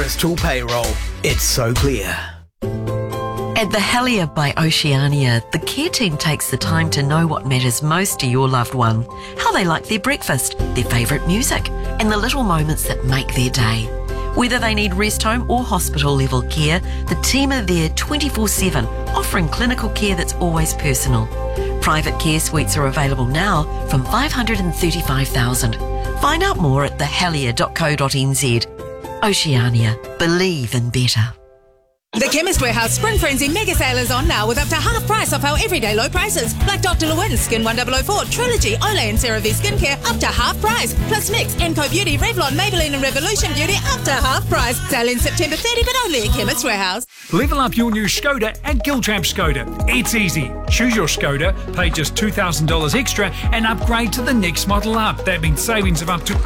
Postal Payroll. It's so clear. At the Helier by Oceania, the care team takes the time to know what matters most to your loved one, how they like their breakfast, their favourite music, and the little moments that make their day. Whether they need rest home or hospital level care, the team are there 24/7, offering clinical care that's always personal. Private care suites are available now from $535,000. Find out more at thehelier.co.nz. Oceania. Believe in better. The Chemist Warehouse Spring Frenzy Mega Sale is on now with up to half price off our everyday low prices. Like Dr. Lewin's Skin 1004, Trilogy, Olay and CeraVe Skincare up to half price. Plus NYX, Enco Beauty, Revlon, Maybelline and Revolution Beauty up to half price. Sale in September 30 but only at Chemist Warehouse. Level up your new Skoda at Giltrap Skoda. It's easy. Choose your Skoda, pay just $2,000 extra and upgrade to the next model up. That means savings of up to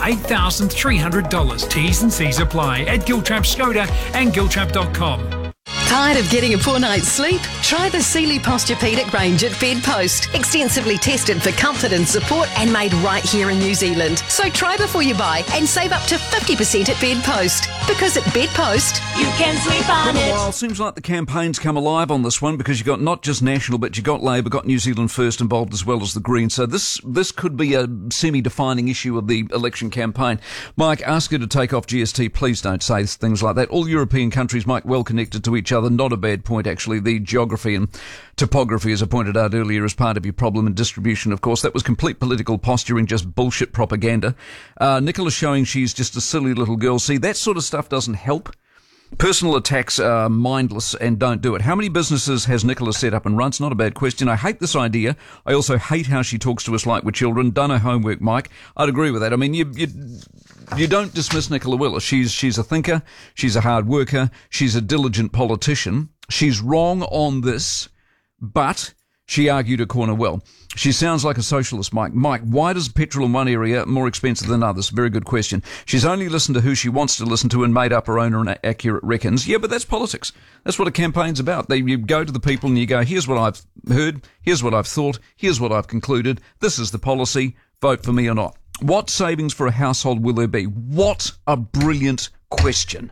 $8,300. T's and C's apply at Giltrap Skoda and Giltrap.com. Tired of getting a poor night's sleep? Try the Sealy Posturepedic range at Bedpost. Extensively tested for comfort and support and made right here in New Zealand. So try before you buy and save up to 50% at Bedpost. Because at Bedpost, you can sleep on it. Well, seems like the campaign's come alive on this one because you got not just National, but you got Labour, got New Zealand First involved as well as the Greens. So this could be a semi-defining issue of the election campaign. Mike, ask her to take off GST. Please don't say things like that. All European countries, Mike, well connected to each other. Not a bad point, actually. The geography and topography, as I pointed out earlier, is part of your problem in distribution, of course. That was complete political posturing, just bullshit propaganda. Nicola's showing she's just a silly little girl. See, that sort of stuff doesn't help. Personal attacks are mindless and don't do it. How many businesses has Nicola set up and runs? Not a bad question. I hate this idea. I also hate how she talks to us like we're children. Done her homework, Mike. I'd agree with that. I mean, you don't dismiss Nicola Willis. She's a thinker. She's a hard worker. She's a diligent politician. She's wrong on this, but she argued her corner well. She sounds like a socialist, Mike. Mike, why does petrol in one area more expensive than others? Very good question. She's only listened to who she wants to listen to and made up her own accurate reckons. Yeah, but that's politics. That's what a campaign's about. You go to the people and you go, here's what I've heard, here's what I've thought, here's what I've concluded, this is the policy, vote for me or not. What savings for a household will there be? What a brilliant question.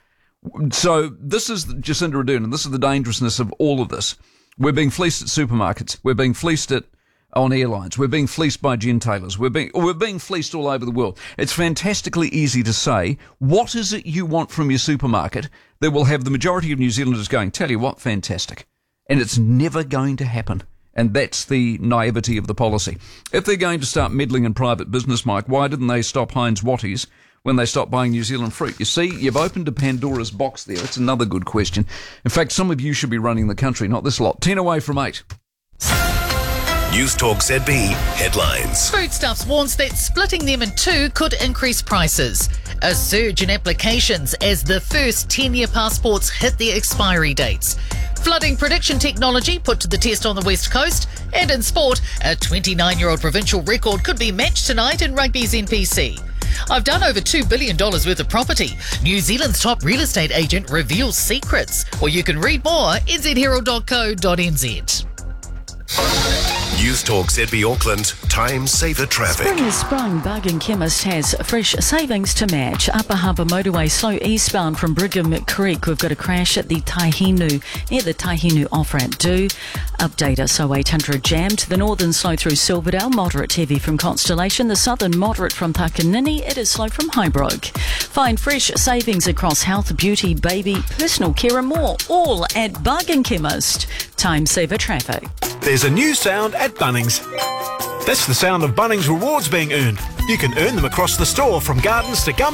So this is Jacinda Ardern, and this is the dangerousness of all of this. We're being fleeced at supermarkets. We're being fleeced on airlines. We're being fleeced by gin-tailors. We're being fleeced all over the world. It's fantastically easy to say, what is it you want from your supermarket that will have the majority of New Zealanders going, tell you what, fantastic. And it's never going to happen. And that's the naivety of the policy. If they're going to start meddling in private business, Mike, why didn't they stop Heinz Watties when they stopped buying New Zealand fruit? You see, you've opened a Pandora's box there. It's another good question. In fact, some of you should be running the country, not this lot. 10 away from 8. News Talk ZB headlines. Foodstuffs warns that splitting them in two could increase prices. A surge in applications as the first 10-year passports hit their expiry dates. Flooding prediction technology put to the test on the West Coast. And in sport, a 29-year-old provincial record could be matched tonight in rugby's NPC. I've done over $2 billion worth of property. New Zealand's top real estate agent reveals secrets. Or you can read more at nzherald.co.nz. News Talk ZB Auckland, time saver traffic. Spring is sprung. Bargain Chemist has fresh savings to match. Upper Harbour Motorway slow eastbound from Brigham Creek. We've got a crash at the Taihinu, near the Taihinu off-ramp. Do update us 0800 jam. To the northern slow through Silverdale, moderate heavy from Constellation. The southern moderate from Takanini. It is slow from Highbrook. Find fresh savings across health, beauty, baby, personal care and more. All at Bargain Chemist. Time saver traffic. There's a new sound at Bunnings. That's the sound of Bunnings rewards being earned. You can earn them across the store from gardens to gum